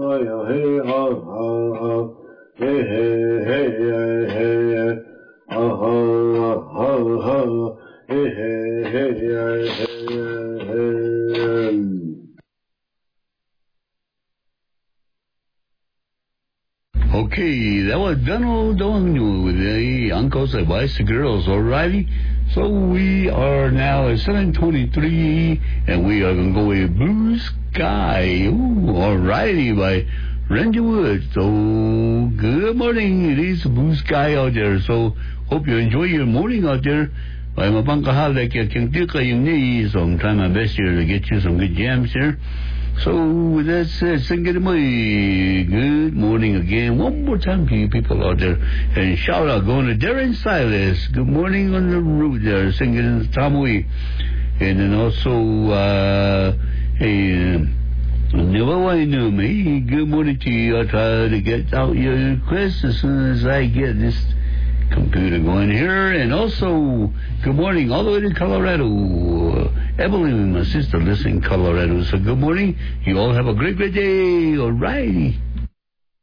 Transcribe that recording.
Okay, that was Donald Donald with the uncles and boys and girls, alrighty? So we are now at 7:23, and we are going to go with Blue Sky, alrighty, by Randy Wood. So, good morning, it is Blue Sky out there, so hope you enjoy your morning out there. I'm a bankahal like so I'm trying my best here to get you some good jams here. So with that said, sing it away. Good morning again. One more time to you people out there. And shout out going to Darren Silas. Good morning on the road there. Sing it in the Tamui. And then also, never want to know me. Good morning to you. I'll try to get out your request as soon as I get this computer going here. And also, good morning all the way to Colorado. Evelyn, my sister, lives in Colorado. So good morning. You all have a great, great day. All righty.